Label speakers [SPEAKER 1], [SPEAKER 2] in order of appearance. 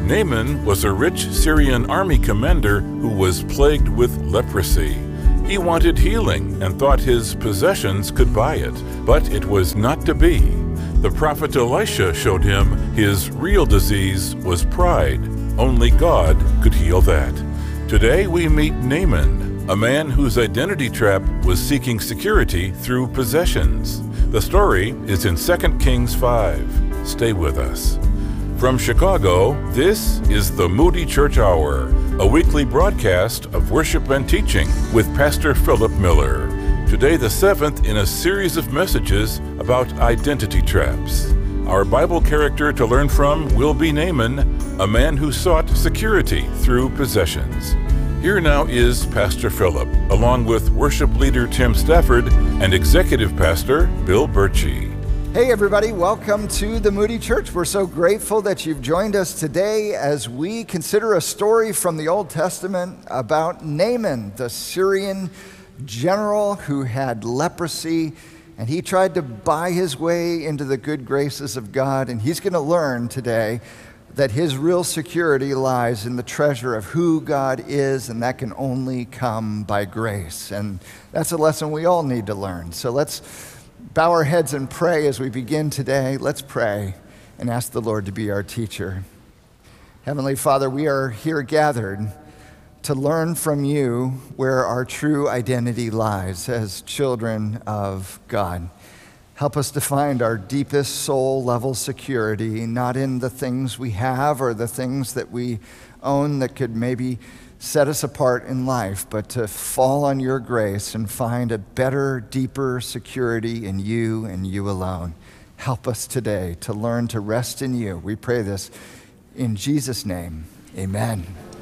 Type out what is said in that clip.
[SPEAKER 1] Naaman was a rich Syrian army commander who was plagued with leprosy. He wanted healing and thought his possessions could buy it, but it was not to be. The prophet Elisha showed him his real disease was pride. Only God could heal that. Today we meet Naaman, a man whose identity trap was seeking security through possessions. The story is in 2 Kings 5. Stay with us. From Chicago, this is the Moody Church Hour, a weekly broadcast of worship and teaching with Pastor Philip Miller. Today, the seventh in a series of messages about identity traps. Our Bible character to learn from will be Naaman, a man who sought security through possessions. Here now is Pastor Philip, along with worship leader Tim Stafford and executive pastor Bill Birchie.
[SPEAKER 2] Hey everybody, welcome to the Moody Church. We're so grateful that you've joined us today as we consider a story from the Old Testament about Naaman, the Syrian general who had leprosy, and he tried to buy his way into the good graces of God, and he's going to learn today that his real security lies in the treasure of who God is, and that can only come by grace. And that's a lesson we all need to learn. So let's bow our heads and pray as we begin today. Let's pray and ask the Lord to be our teacher. Heavenly Father, we are here gathered to learn from you where our true identity lies as children of God. Help us to find our deepest soul level security, not in the things we have or the things that we own that could maybe set us apart in life, but to fall on your grace and find a better, deeper security in you and you alone. Help us today to learn to rest in you. We pray this in Jesus' name. Amen.